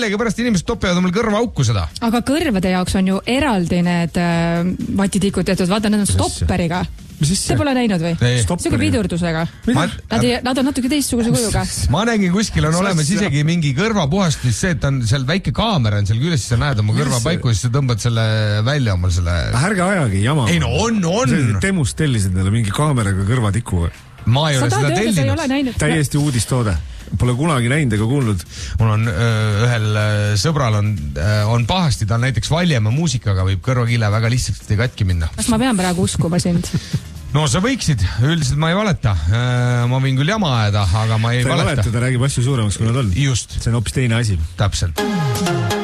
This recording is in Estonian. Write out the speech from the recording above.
millegipärast inimesed topivad omal kõrva auku seda. Aga kõrvade jaoks on ju eraldi need vatitikud tehtud, vaata, need on stopperiga. Te pole näinud või? Siuke pidurdusega. Nad on natuke teistsuguse kujuga. Ma nägin kuskil on olemas isegi mingi kõrvapuhastus, see, et on seal väike kaamera on seal küljes, siis sa näed oma kõrva paiku, siis sa tõmbad selle välja omal selle... Ärge ajagi jama. Ei no on! Temust tellisid neile mingi kaameraga kõrvatiku. Ma ei ole seda tellinud. Täiesti uudistoode. Pole kunagi näinud ega kuulnud. Mul on ühel sõbral on pahasti, ta on näiteks Valjemaa muusikaga, võib kõrvakile väga lihtsalt katki minna. Kas ma pean praegu uskuma sind? No sa võiksid, üldiselt ma ei valeta. Ma võin küll jama ajada, aga ma ei valeta. Ta räägib asju suuremaks, kui nad on. Just. See on hoopis teine asi. Täpselt.